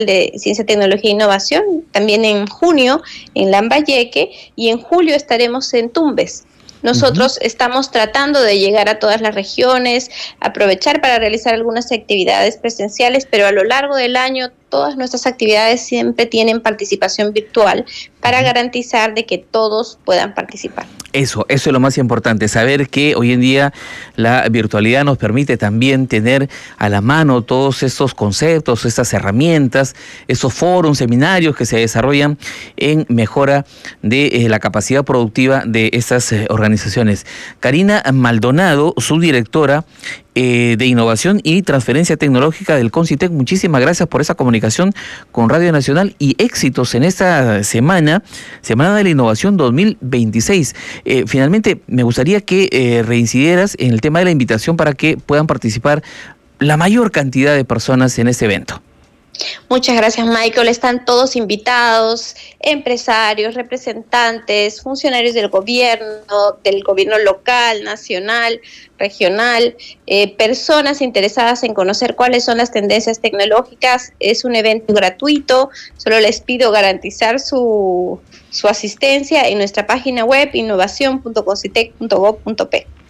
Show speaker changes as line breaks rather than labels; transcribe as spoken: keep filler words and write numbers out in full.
de Ciencia, Tecnología e Innovación, también en junio en Lambayeque, y en julio estaremos en Tumbes. Nosotros uh-huh. estamos tratando de llegar a todas las regiones, aprovechar para realizar algunas actividades presenciales, pero a lo largo del año todas nuestras actividades siempre tienen participación virtual para uh-huh. garantizar de que todos puedan participar.
Eso, eso es lo más importante, saber que hoy en día la virtualidad nos permite también tener a la mano todos estos conceptos, estas herramientas, esos foros, seminarios que se desarrollan en mejora de eh, la capacidad productiva de estas eh, organizaciones. Karina Maldonado, subdirectora eh, de Innovación y Transferencia Tecnológica del CONCITEC, muchísimas gracias por esa comunicación con Radio Nacional y éxitos en esta semana, Semana de la Innovación dos mil veintiséis. Eh, finalmente, me gustaría que eh, reincidieras en el tema de la invitación para que puedan participar la mayor cantidad de personas en este evento.
Muchas gracias, Michael. Están todos invitados, empresarios, representantes, funcionarios del gobierno, del gobierno local, nacional, regional, eh, personas interesadas en conocer cuáles son las tendencias tecnológicas. Es un evento gratuito, solo les pido garantizar su, su asistencia en nuestra página web innovación punto concitec punto gob punto pe.